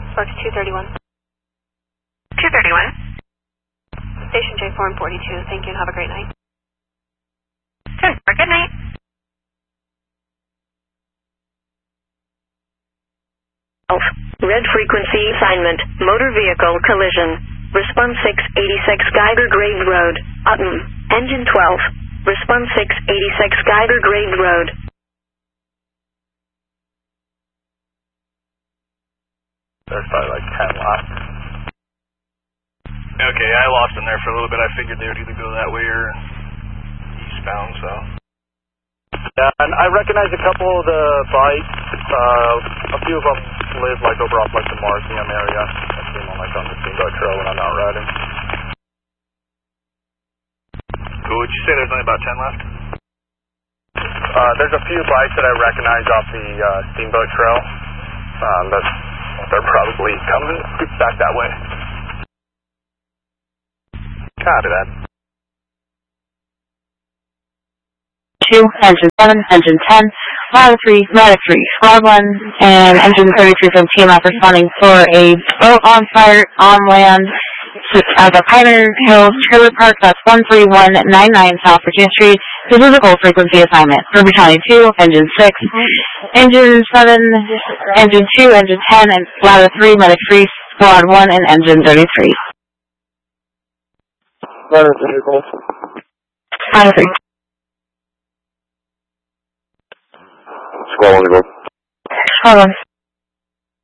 Sparks 231. 231. Station J4 and 42. Thank you and have a great night. 10-4, good night. Red frequency assignment, motor vehicle collision. Response 686 Geiger Grave Road, Utton. Engine 12. Response 686 Geiger Grave Road. There's probably like 10 left. Okay, I lost them there for a little bit. I figured they would either go that way or eastbound, so. Yeah, and I recognize a couple of the bikes. A few of them live like over off like the Marcium area. I see them on like on the Steamboat Trail when I'm out riding. Cool, would you say there's only about 10 left? There's a few bikes that I recognize off the Steamboat Trail. They're probably coming back that way. Copy that. 2, engine 7, engine 10, ladder 3, ladder 3, squad 1, and engine 33 from TMF responding for a boat on fire on land at the Pioneer Hills Trailer Park. That's 13199 South Virginia Street. This is a cold frequency assignment for Battalion 2, engine 6, engine 7, engine 2, engine 10, and ladder 3, medic 3, squad 1, and engine 33. Ladder vehicles. Ladder 3. Squad 1 to go. Squad 1.